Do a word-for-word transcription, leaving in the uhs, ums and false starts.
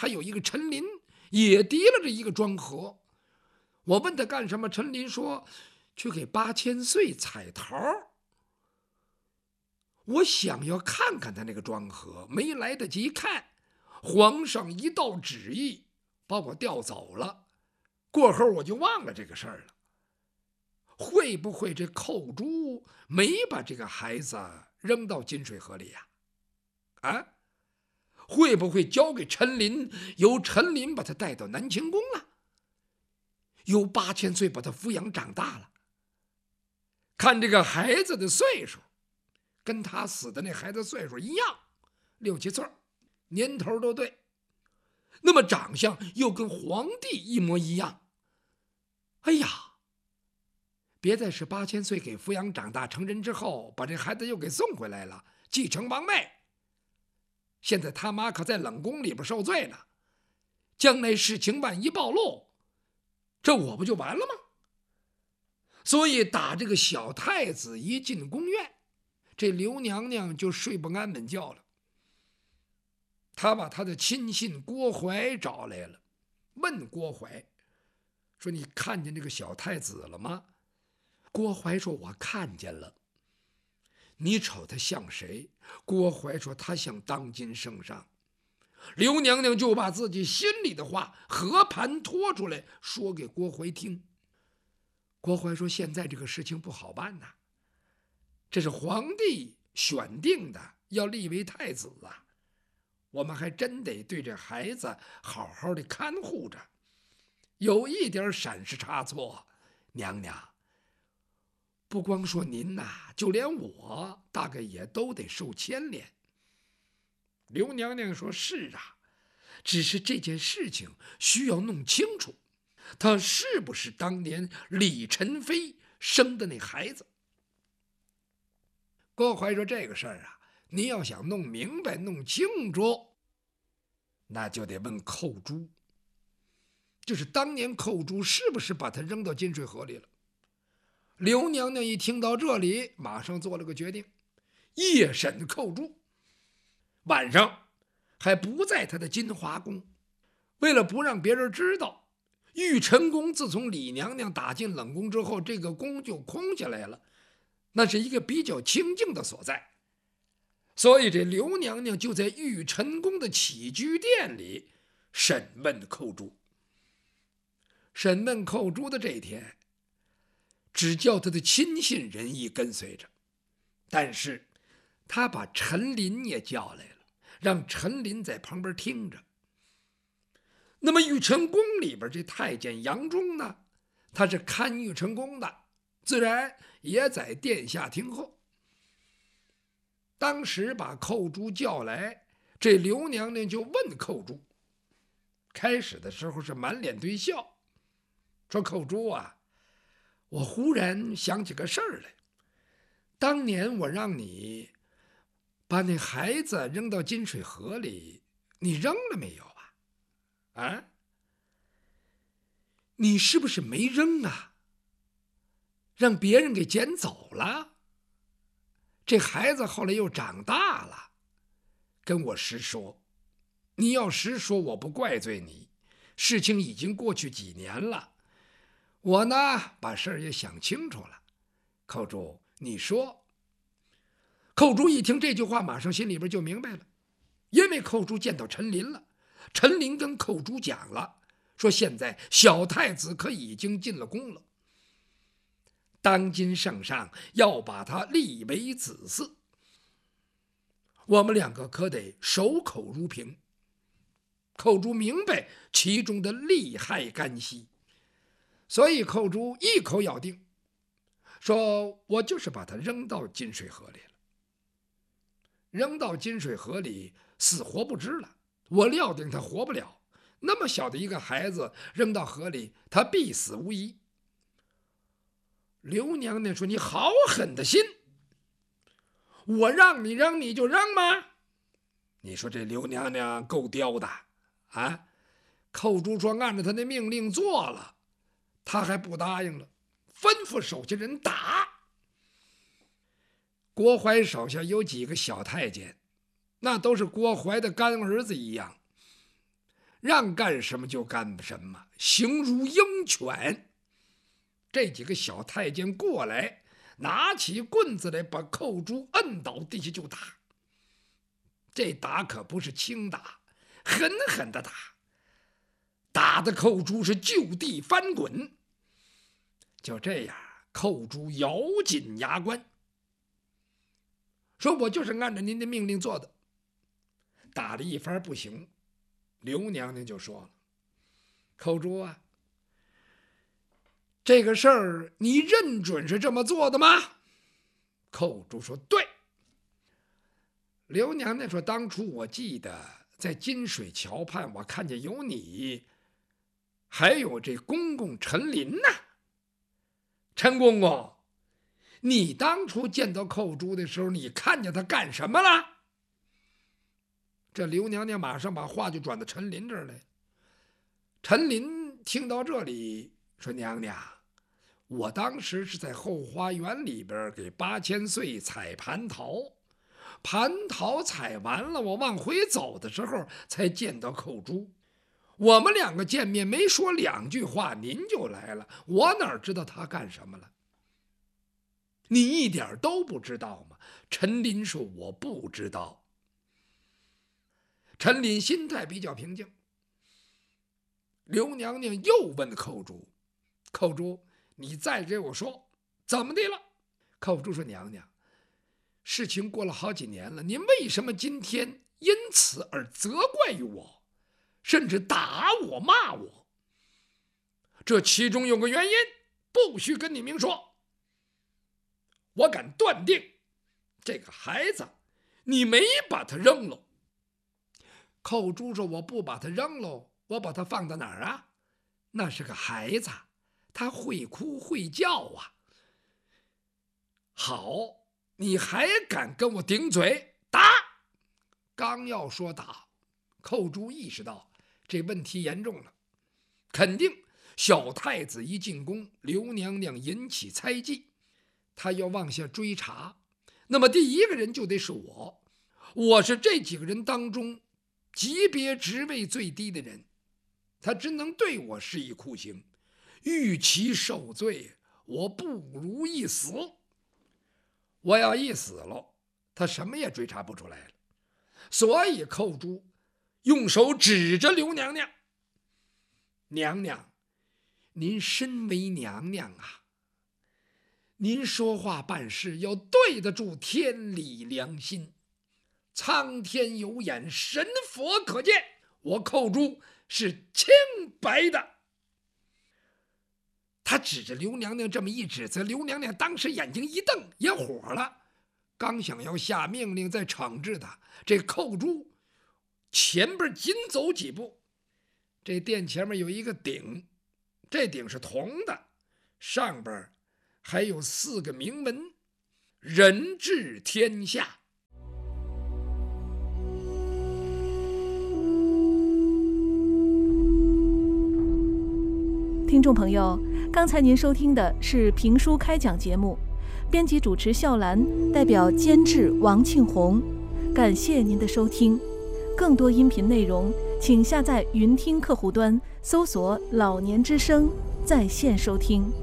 还有一个陈林也提了这一个庄盒。我问他干什么，陈林说去给八千岁彩桃。我想要看看他那个庄盒，没来得及看，皇上一道旨意把我调走了。过后我就忘了这个事儿了。会不会这寇珠没把这个孩子扔到金水河里呀？啊，会不会交给陈林，由陈林把他带到南清宫了，由八千岁把他抚养长大了？看这个孩子的岁数，跟他死的那孩子岁数一样，六七岁，年头都对。那么长相又跟皇帝一模一样。哎呀，别再是八千岁给抚养长大成人之后，把这孩子又给送回来了，继承王位。现在他妈可在冷宫里边受罪呢，将来事情万一暴露，这我不就完了吗？所以打这个小太子一进宫院，这刘娘娘就睡不安稳觉了。她把她的亲信郭槐找来了，问郭槐说：“你看见这个小太子了吗？”郭槐说：“我看见了。”你瞅他像谁？郭槐说：“他像当今圣上。”刘娘娘就把自己心里的话和盘托出来说给郭槐听。郭槐说：“现在这个事情不好办呐，这是皇帝选定的，要立为太子啊，我们还真得对这孩子好好的看护着。有一点闪失差错，娘娘，不光说您呐，就连我大概也都得受牵连。”刘娘娘说：“是啊，只是这件事情需要弄清楚，他是不是当年李宸妃生的那孩子。”郭槐说：“这个事儿啊，你要想弄明白弄清楚，那就得问寇珠，就是当年寇珠是不是把他扔到金水河里了。”刘娘娘一听到这里，马上做了个决定，夜审寇珠，晚上还不在他的金华宫。为了不让别人知道，玉宸宫自从李娘娘打进冷宫之后，这个宫就空下来了，那是一个比较清静的所在。所以这刘娘娘就在玉宸宫的起居殿里审问寇珠。审问寇珠的这天，只叫他的亲信人一跟随着，但是他把陈琳也叫来了，让陈琳在旁边听着。那么玉宸宫里边这太监杨忠呢，他是看玉宸宫的，自然也在殿下听候。当时把寇珠叫来，这刘娘娘就问寇珠，开始的时候是满脸堆笑，说：“寇珠啊，我忽然想起个事儿来，当年我让你把那孩子扔到金水河里，你扔了没有啊？啊？你是不是没扔啊？让别人给捡走了？这孩子后来又长大了，跟我实说，你要实说，我不怪罪你，事情已经过去几年了，我呢把事儿也想清楚了。寇珠，你说。”寇珠一听这句话，马上心里边就明白了，因为寇珠见到陈琳了，陈琳跟寇珠讲了，说现在小太子可已经进了宫了，当今圣上要把他立为子嗣，我们两个可得守口如瓶。寇珠明白其中的利害干系，所以寇珠一口咬定，说我就是把他扔到金水河里了。扔到金水河里，死活不知了。我料定他活不了，那么小的一个孩子扔到河里，他必死无疑。刘娘娘说：“你好狠的心，我让你扔你就扔吗？”你说这刘娘娘够刁的啊！寇珠说按照他的命令做了，他还不答应了，吩咐手下人打。郭槐手下有几个小太监，那都是郭槐的干儿子一样， 让干什么就干什么，形如鹰犬。这几个小太监过来，拿起棍子来，把寇珠摁倒地下就打。这打可不是轻打，狠狠的打，打的寇珠是就地翻滚。就这样，寇珠咬紧牙关，说我就是按照您的命令做的。打了一番不行，刘娘娘就说了：“寇珠啊，这个事儿你认准是这么做的吗？”寇珠说：“对。”刘娘娘说：“当初我记得在金水桥畔，我看见有你，还有这公公陈琳呢。陈公公，你当初见到寇珠的时候，你看见他干什么了？”这刘娘娘马上把话就转到陈琳这儿来。陈琳听到这里说：“娘娘，我当时是在后花园里边给八千岁采蟠桃，蟠桃采完了，我往回走的时候才见到寇珠。我们两个见面没说两句话，您就来了，我哪知道他干什么了？你一点都不知道吗？”陈琳说：“我不知道。”陈琳心态比较平静。刘娘娘又问寇珠：“寇珠，你再给我说怎么的了？”寇珠说：“娘娘，事情过了好几年了，您为什么今天因此而责怪于我，甚至打我骂我？这其中有个原因，不许跟你明说。我敢断定，这个孩子你没把他扔了。”寇珠说：“我不把他扔喽，我把他放到哪儿啊？那是个孩子，他会哭会叫啊。好，你还敢跟我顶嘴？打！”刚要说打，寇珠意识到这问题严重了，肯定小太子一进宫，刘娘娘引起猜忌，他要往下追查，那么第一个人就得是我，我是这几个人当中级别职位最低的人，他只能对我施以酷刑，与其受罪，我不如一死。我要一死了，他什么也追查不出来了。所以寇珠用手指着刘娘娘：“娘娘，您身为娘娘啊，您说话办事要对得住天理良心。苍天有眼，神佛可见，我寇珠是清白的。”他指着刘娘娘这么一指责，刘娘娘当时眼睛一瞪，也火了，刚想要下命令再惩治他，这寇珠前边紧走几步，这殿前面有一个鼎，这鼎是铜的，上边还有四个铭文：“人治天下。” 听众朋友，刚才您收听的是评书开讲节目，编辑主持笑兰，代表监制王庆红，感谢您的收听。更多音频内容，请下载云听客户端，搜索“老年之声”在线收听。